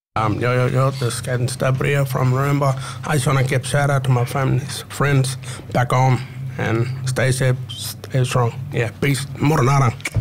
Yo, this is Captain Stabria from Marimba. I just want to give shout out to my families, friends back home, and stay safe, stay strong. Yeah, peace. Moronara.